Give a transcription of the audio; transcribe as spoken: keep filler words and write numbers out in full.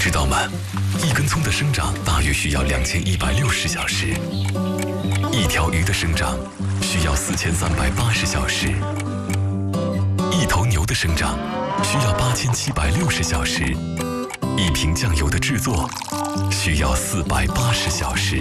知道吗？一根葱的生长大约需要两千一百六十小时，一条鱼的生长需要四千三百八十小时，一头牛的生长需要八千七百六十小时，一瓶酱油的制作需要四百八十小时。